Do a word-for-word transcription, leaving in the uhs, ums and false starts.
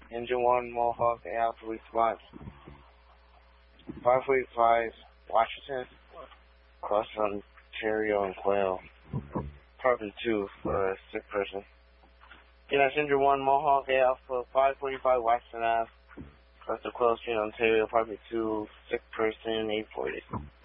Engine one, Mohawk, and Alpha response. five forty-five, Washington, across from Ontario and Quail. Apartment two for a sick person. United Engine one, Mohawk, Alpha, five forty-five, Washington Ave, across the Quail Street, Ontario. Apartment two, sick person, eight forty.